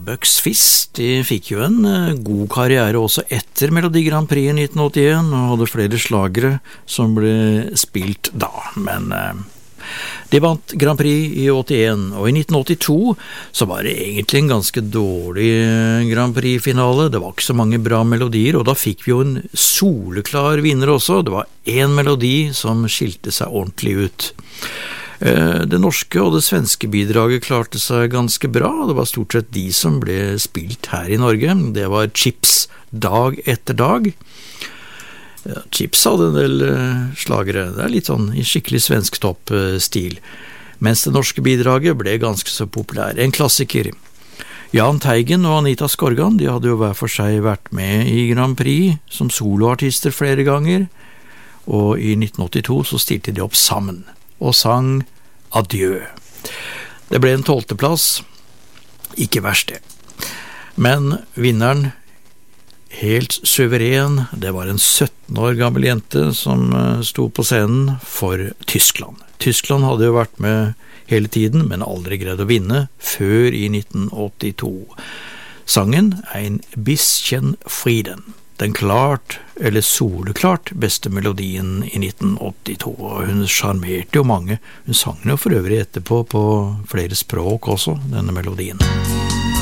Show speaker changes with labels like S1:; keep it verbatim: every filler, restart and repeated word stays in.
S1: Bucks Fizz, de fikk jo en god karriere også etter Melodi Grand Prix i nitten åttien, og hadde flere slagere som ble spilt da, men de vant Grand Prix i åttien, og i nitten åttito så var det egentlig en ganske dårlig Grand Prix-finale. Det var ikke så mange bra melodier, og da fikk vi jo en soleklar vinner også. Det var en melodi som skilte seg ordentlig ut. Det norske og det svenske bidraget klarte seg ganske bra. Det var stort sett de som ble spilt her i Norge. Det var Chips Dag etter dag. Ja, Chips hadde en del slagere. Det er litt sånn i skikkelig svensk topp-stil. Mens det norske bidraget ble ganske så populær. En klassiker. Jahn Teigen og Anita Skorgan, de hadde jo hver for seg vært med i Grand Prix som soloartister flere ganger. Og i nitten åttito så stilte de opp sammen og sang Adjø. Det ble en tolvteplass, ikke verst det. Men vinneren, helt suveren, det var en sytten år gammel jente som sto på scenen for Tyskland. Tyskland hadde jo vært med hele tiden, men aldri greid å vinne før i nitten åttito. Sangen Ein bisschen Frieden. Den klart, eller soleklart, beste melodien i nitten åttito, og hun charmerte jo mange. Hun sang jo for øvrig etterpå på flere språk også, denne melodien.